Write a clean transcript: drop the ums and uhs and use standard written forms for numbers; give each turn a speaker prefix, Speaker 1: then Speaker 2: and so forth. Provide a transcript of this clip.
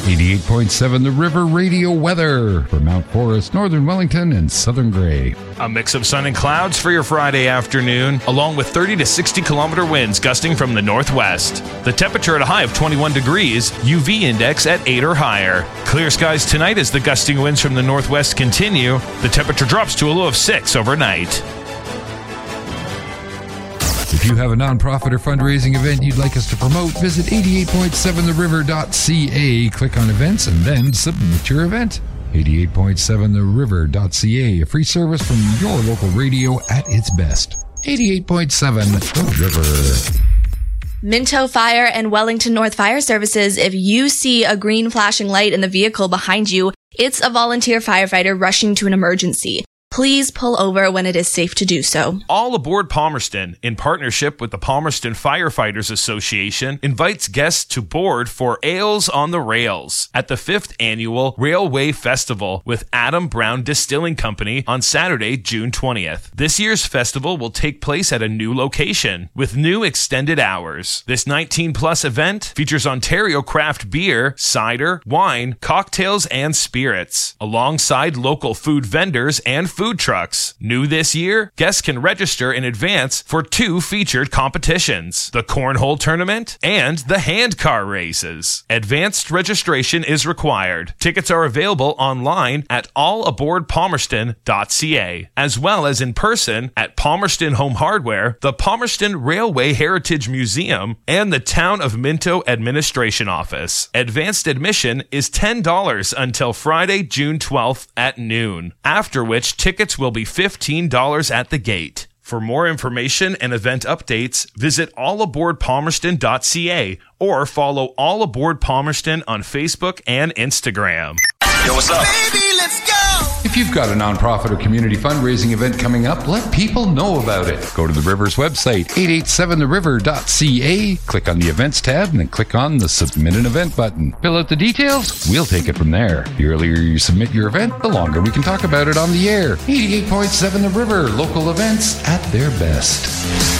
Speaker 1: 88.7 The River Radio weather for Mount Forest, Northern Wellington, and Southern Grey.
Speaker 2: A mix of sun and clouds for your Friday afternoon, along with 30 to 60 kilometer winds gusting from the northwest. The temperature at a high of 21 degrees, UV index at 8 or higher. Clear skies tonight as the gusting winds from the northwest continue. The temperature drops to a low of 6 overnight.
Speaker 1: If you have a nonprofit or fundraising event you'd like us to promote, visit 88.7theriver.ca, click on events, and then submit your event. 88.7theriver.ca, a free service from your local radio at its best. 88.7 The River.
Speaker 3: Minto Fire and Wellington North Fire Services. If you see a green flashing light in the vehicle behind you, it's a volunteer firefighter rushing to an emergency. Please pull over when it is safe to do so.
Speaker 2: All Aboard Palmerston, in partnership with the Palmerston Firefighters Association, invites guests to board for Ales on the Rails at the 5th Annual Railway Festival with Adam Brown Distilling Company on Saturday, June 20th. This year's festival will take place at a new location with new extended hours. This 19-plus event features Ontario craft beer, cider, wine, cocktails, and spirits, alongside local food vendors and food trucks. New this year, guests can register in advance for 2 featured competitions, the Cornhole Tournament and the Handcar Races. Advanced registration is required. Tickets are available online at allaboardpalmerston.ca, as well as in person at Palmerston Home Hardware, the Palmerston Railway Heritage Museum, and the Town of Minto Administration Office. Advanced admission is $10 until Friday, June 12th at noon, after which tickets will be $15 at the gate. For more information and event updates, visit allaboardpalmerston.ca or follow All Aboard Palmerston on Facebook and Instagram.
Speaker 4: Yo, what's up?
Speaker 5: Baby, let's go!
Speaker 1: If you've got a nonprofit or community fundraising event coming up, let people know about it. Go to the River's website, 887theriver.ca, click on the Events tab, and then click on the Submit an Event button. Fill out the details, we'll take it from there. The earlier you submit your event, the longer we can talk about it on the air. 88.7 The River, local events at their best.